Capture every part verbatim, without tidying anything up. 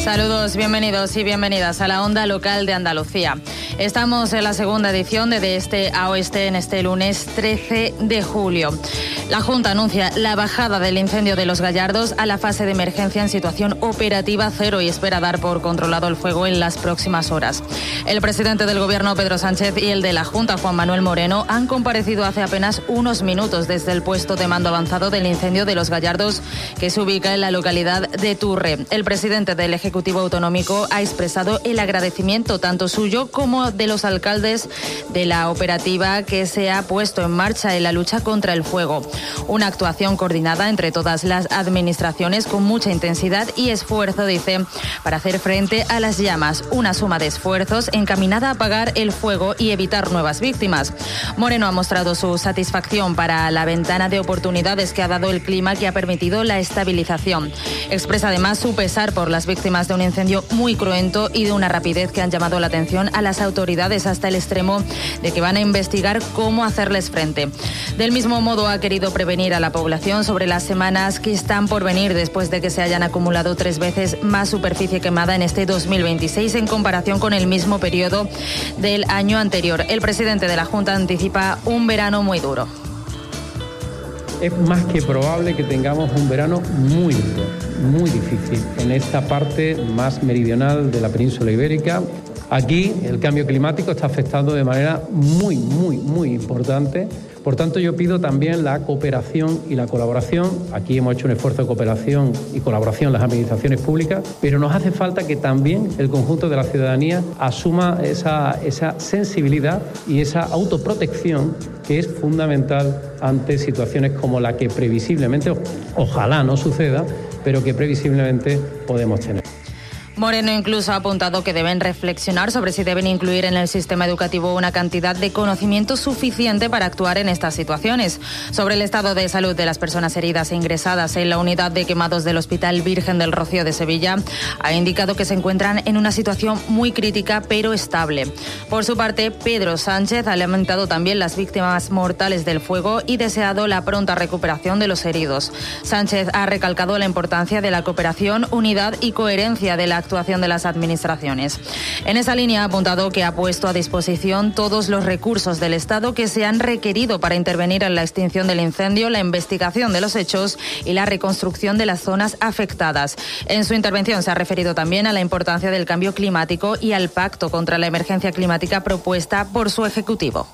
Saludos, bienvenidos y bienvenidas a la Onda Local de Andalucía. Estamos en la segunda edición de De Este a Oeste en este lunes trece de julio. La Junta anuncia la bajada del incendio de Los Gallardos a la fase de emergencia en situación operativa cero y espera dar por controlado el fuego en las próximas horas. El presidente del Gobierno, Pedro Sánchez, y el de la Junta, Juan Manuel Moreno, han comparecido hace apenas unos minutos desde el puesto de mando avanzado del incendio de Los Gallardos, que se ubica en la localidad de Turre. El presidente del Ejecutivo Autonómico ha expresado el agradecimiento tanto suyo como de los alcaldes de la operativa que se ha puesto en marcha en la lucha contra el fuego. Una actuación coordinada entre todas las administraciones con mucha intensidad y esfuerzo, dice, para hacer frente a las llamas. Una suma de esfuerzos encaminada a apagar el fuego y evitar nuevas víctimas. Moreno ha mostrado su satisfacción para la ventana de oportunidades que ha dado el clima que ha permitido la estabilización. Expresa además su pesar por las víctimas de un incendio muy cruento y de una rapidez que han llamado la atención a las autoridades hasta el extremo de que van a investigar cómo hacerles frente. Del mismo modo, ha querido prevenir a la población sobre las semanas que están por venir después de que se hayan acumulado tres veces más superficie quemada en este dos mil veintiséis en comparación con el mismo periodo del año anterior. El presidente de la Junta anticipa un verano muy duro. Es más que probable que tengamos un verano muy duro, muy difícil, en esta parte más meridional de la península ibérica. Aquí el cambio climático está afectando de manera muy, muy, muy importante. Por tanto, yo pido también la cooperación y la colaboración. Aquí hemos hecho un esfuerzo de cooperación y colaboración en las administraciones públicas, pero nos hace falta que también el conjunto de la ciudadanía asuma esa, esa sensibilidad y esa autoprotección que es fundamental ante situaciones como la que previsiblemente, ojalá no suceda, pero que previsiblemente podemos tener. Moreno incluso ha apuntado que deben reflexionar sobre si deben incluir en el sistema educativo una cantidad de conocimiento suficiente para actuar en estas situaciones. Sobre el estado de salud de las personas heridas e ingresadas en la unidad de quemados del Hospital Virgen del Rocío de Sevilla, ha indicado que se encuentran en una situación muy crítica pero estable. Por su parte, Pedro Sánchez ha lamentado también las víctimas mortales del fuego y deseado la pronta recuperación de los heridos. Sánchez ha recalcado la importancia de la cooperación, unidad y coherencia de la actuación de las administraciones. En esa línea ha apuntado que ha puesto a disposición todos los recursos del Estado que se han requerido para intervenir en la extinción del incendio, la investigación de los hechos y la reconstrucción de las zonas afectadas. En su intervención se ha referido también a la importancia del cambio climático y al pacto contra la emergencia climática propuesta por su Ejecutivo.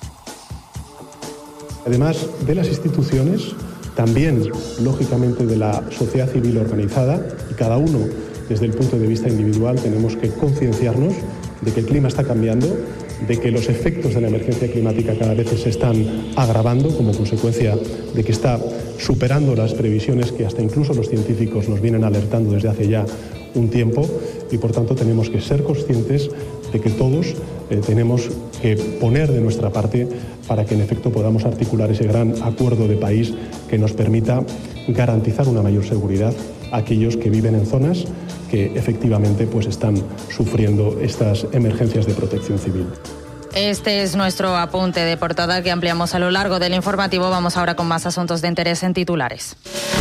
Además de las instituciones, también, lógicamente, de la sociedad civil organizada, y cada uno desde el punto de vista individual tenemos que concienciarnos de que el clima está cambiando, de que los efectos de la emergencia climática cada vez se están agravando como consecuencia de que está superando las previsiones que hasta incluso los científicos nos vienen alertando desde hace ya un tiempo, y por tanto tenemos que ser conscientes de que todos eh, tenemos que poner de nuestra parte para que en efecto podamos articular ese gran acuerdo de país que nos permita garantizar una mayor seguridad a aquellos que viven en zonas que efectivamente pues están sufriendo estas emergencias de protección civil. Este es nuestro apunte de portada que ampliamos a lo largo del informativo. Vamos ahora con más asuntos de interés en titulares.